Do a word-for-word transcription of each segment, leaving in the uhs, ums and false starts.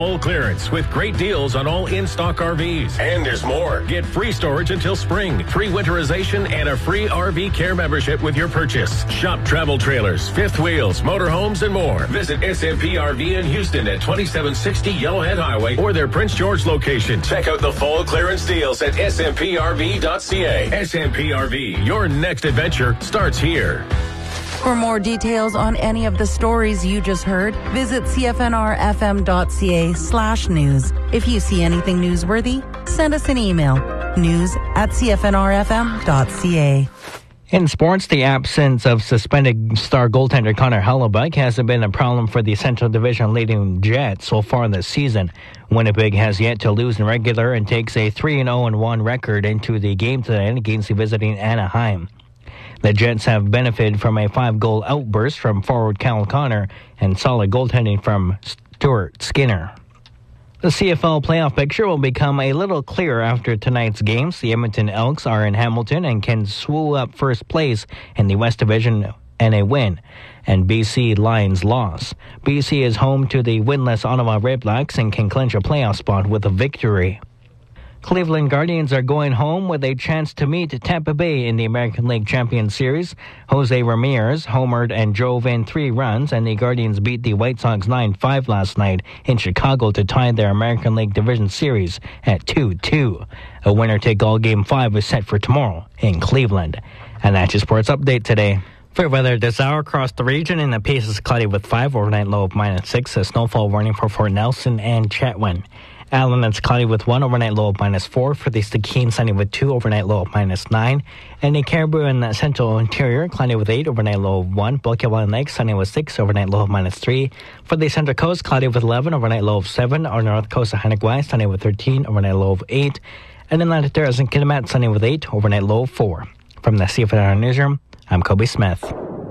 Full clearance with great deals on all in-stock R Vs. And there's more. Get free storage until spring, free winterization, and a free R V care membership with your purchase. Shop travel trailers, fifth wheels, motorhomes, and more. Visit S M P R V in Houston at twenty-seven sixty Yellowhead Highway or their Prince George location. Check out the full clearance deals at S M P R V dot C A. S M P R V, your next adventure starts here. For more details on any of the stories you just heard, visit C F N R F M dot C A slash news. If you see anything newsworthy, send us an email. News at C F N R F M dot C A. In sports, the absence of suspended star goaltender Connor Hellebuyck hasn't been a problem for the Central Division leading Jets so far this season. Winnipeg has yet to lose in regular and takes a three and oh one record into the game tonight against the visiting Anaheim. The Jets have benefited from a five-goal outburst from forward Cal Connor and solid goaltending from Stuart Skinner. The C F L playoff picture will become a little clearer after tonight's games. The Edmonton Elks are in Hamilton and can swoop up first place in the West Division and a win, and B C Lions loss. B C is home to the winless Ottawa Redblacks and can clinch a playoff spot with a victory. Cleveland Guardians are going home with a chance to meet Tampa Bay in the American League Champions Series. Jose Ramirez homered and drove in three runs, and the Guardians beat the White Sox nine five last night in Chicago to tie their American League Division Series at two two. A winner-take-all Game five is set for tomorrow in Cleveland. And that's your sports update today. For weather this hour across the region, in the Pace is cloudy with five, overnight low of minus six, a snowfall warning for Fort Nelson and Chetwynd. Allen, it's cloudy with one, overnight low of minus four. For the Stikine, sunny with two, overnight low of minus nine. And the Caribou and the Central Interior, cloudy with eight, overnight low of one. Bulk-Island Lake, sunny with six, overnight low of minus three. For the Central Coast, cloudy with eleven, overnight low of seven. On the North Coast of Haneguai, sunny with thirteen, overnight low of eight. And Atlantic Terrace and Kitimat, sunny with eight, overnight low of four. From the C F N R Newsroom, I'm Kobe Smith.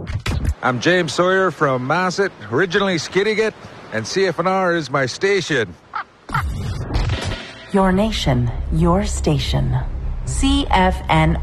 I'm James Sawyer from Masset, originally Skidegate, and C F N R is my station. Your nation, your station. C F N